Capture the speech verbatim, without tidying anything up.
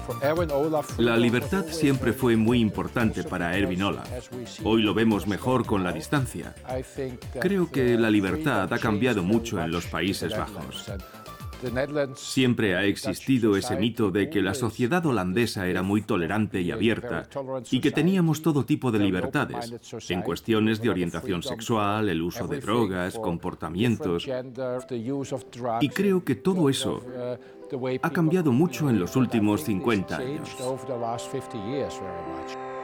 La libertad siempre fue muy importante para Erwin Olaf. Hoy lo vemos mejor con la distancia. Creo que la libertad ha cambiado mucho en los Países Bajos. Siempre ha existido ese mito de que la sociedad holandesa era muy tolerante y abierta y que teníamos todo tipo de libertades en cuestiones de orientación sexual, el uso de drogas, comportamientos. Y creo que todo eso ha cambiado mucho en los últimos cincuenta años.